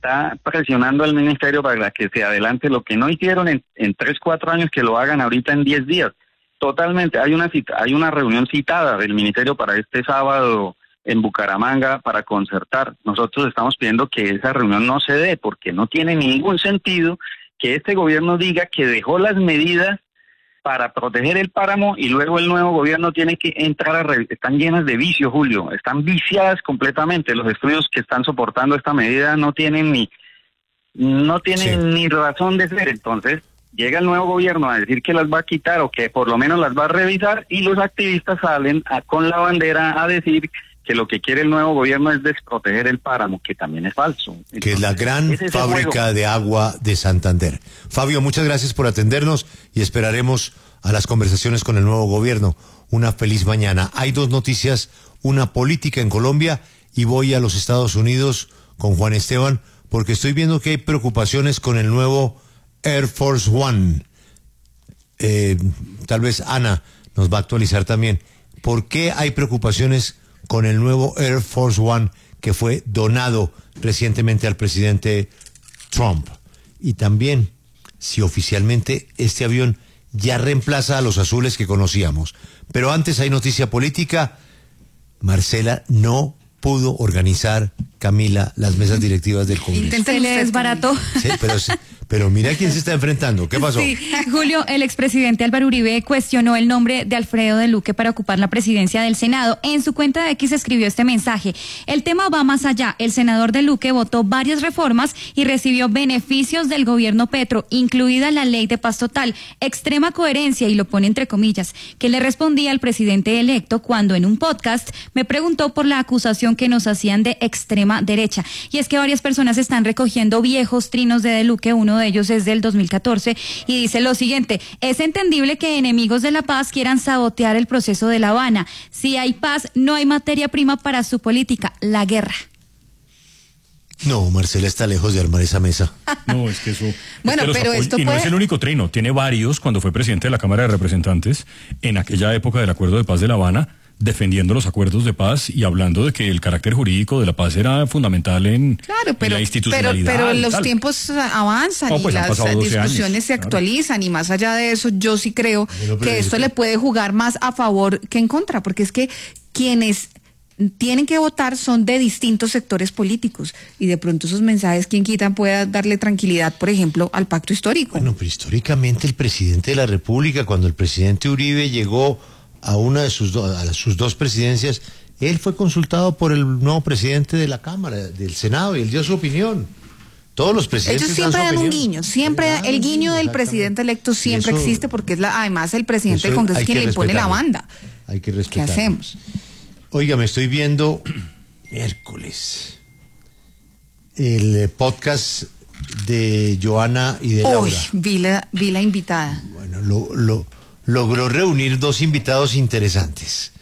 está presionando al ministerio para que se adelante lo que no hicieron en 3, 4 años, que lo hagan ahorita en 10 días. Totalmente, hay una reunión citada del ministerio para este sábado en Bucaramanga para concertar. Nosotros estamos pidiendo que esa reunión no se dé porque no tiene ningún sentido que este gobierno diga que dejó las medidas para proteger el páramo y luego el nuevo gobierno tiene que entrar están llenas de vicios, Julio, están viciadas completamente. Los estudios que están soportando esta medida no tienen ni razón de ser. Entonces llega el nuevo gobierno a decir que las va a quitar o que por lo menos las va a revisar, y los activistas salen con la bandera a decir que lo que quiere el nuevo gobierno es desproteger el páramo, que también es falso. Entonces, que es la gran fábrica de agua de Santander. Fabio, muchas gracias por atendernos y esperaremos a las conversaciones con el nuevo gobierno. Una feliz mañana. Hay 2 noticias, una política en Colombia, y voy a los Estados Unidos con Juan Esteban, porque estoy viendo que hay preocupaciones con el nuevo Air Force One. Tal vez Ana nos va a actualizar también. ¿Por qué hay preocupaciones con el nuevo Air Force One que fue donado recientemente al presidente Trump? Y también si oficialmente este avión ya reemplaza a los azules que conocíamos. Pero antes hay noticia política. Marcela no pudo organizar, Camila, las mesas directivas del Congreso. Se le desbarató. Sí, pero mira quién se está enfrentando. ¿Qué pasó? Sí, Julio, el expresidente Álvaro Uribe cuestionó el nombre de Alfredo de Luque para ocupar la presidencia del Senado. En su cuenta de X escribió este mensaje: el tema va más allá. El senador de Luque votó varias reformas y recibió beneficios del gobierno Petro, incluida la ley de paz total. Extrema coherencia, y lo pone entre comillas, que le respondía al presidente electo cuando en un podcast me preguntó por la acusación que nos hacían de extrema derecha. Y es que varias personas están recogiendo viejos trinos de Luque. Uno de ellos es del 2014 y dice lo siguiente: es entendible que enemigos de la paz quieran sabotear el proceso de La Habana. Si hay paz, no hay materia prima para su política, la guerra. No, Marcela está lejos de armar esa mesa. No, es que eso... Bueno, pero esto y no es el único trino, tiene varios cuando fue presidente de la Cámara de Representantes en aquella época del Acuerdo de Paz de La Habana, defendiendo los acuerdos de paz y hablando de que el carácter jurídico de la paz era fundamental en la institucionalidad. Pero los tiempos avanzan y las discusiones se actualizan, y más allá de eso, yo sí creo que esto le puede jugar más a favor que en contra, porque es que quienes tienen que votar son de distintos sectores políticos, y de pronto esos mensajes, quien quita, pueda darle tranquilidad, por ejemplo, al pacto histórico. Bueno, pero históricamente el presidente de la República, cuando el presidente Uribe llegó a una de sus 2 presidencias, él fue consultado por el nuevo presidente de la Cámara, del Senado, y él dio su opinión. Todos los presidentes ellos siempre dan un opinión. guiño, siempre el guiño del presidente electo siempre existe, porque es además el presidente del Congreso quien le impone la banda. Hay que respetar. ¿Qué hacemos? Oiga, me estoy viendo miércoles el podcast de Joana y de Laura. Vi la invitada. Bueno, logró reunir 2 invitados interesantes.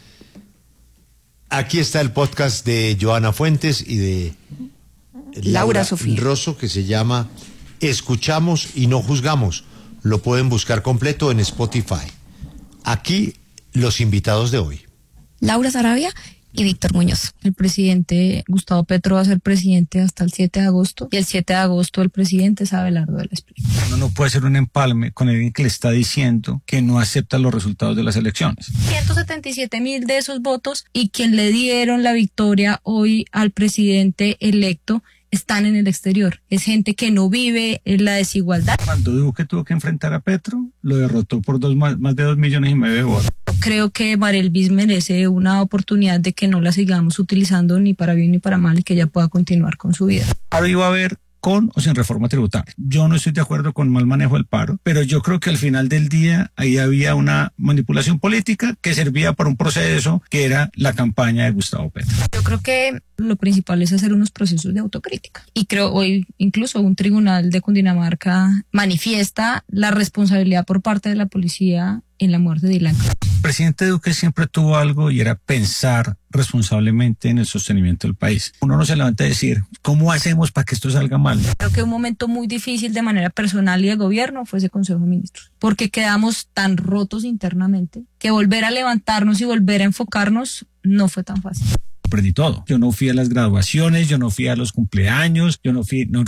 Aquí está el podcast de Joana Fuentes y de Laura Sofía Rosso, que se llama Escuchamos y no juzgamos. Lo pueden buscar completo en Spotify. Aquí los invitados de hoy: Laura Sarabia y Víctor Muñoz. El presidente Gustavo Petro va a ser presidente hasta el 7 de agosto, y el 7 de agosto el presidente es Abelardo de la Espriella. Uno no puede hacer un empalme con alguien que le está diciendo que no acepta los resultados de las elecciones. 177,000 de esos votos, y quien le dieron la victoria hoy al presidente electo, están en el exterior. Es gente que no vive en la desigualdad. Cuando Duque tuvo que enfrentar a Petro, lo derrotó por más de 2,5 millones de votos. Creo que Marelvis merece una oportunidad de que no la sigamos utilizando ni para bien ni para mal, y que ella pueda continuar con su vida. Ahora iba a haber con o sin reforma tributaria. Yo no estoy de acuerdo con mal manejo del paro, pero yo creo que al final del día ahí había una manipulación política que servía para un proceso que era la campaña de Gustavo Petro. Yo creo que lo principal es hacer unos procesos de autocrítica, y creo hoy incluso un tribunal de Cundinamarca manifiesta la responsabilidad por parte de la policía en la muerte de Ilan. El presidente Duque siempre tuvo algo, y era pensar responsablemente en el sostenimiento del país. Uno no se levanta a decir, ¿cómo hacemos para que esto salga mal? Creo que un momento muy difícil de manera personal y de gobierno fue ese Consejo de Ministros, porque quedamos tan rotos internamente que volver a levantarnos y volver a enfocarnos no fue tan fácil. Aprendí todo. Yo no fui a las graduaciones, yo no fui a los cumpleaños, yo no